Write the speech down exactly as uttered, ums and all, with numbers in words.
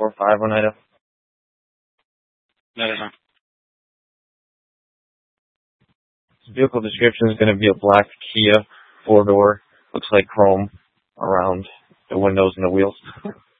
four five one item. That is on. Vehicle description is going to be a black Kia four door. Looks like chrome around the windows and the wheels.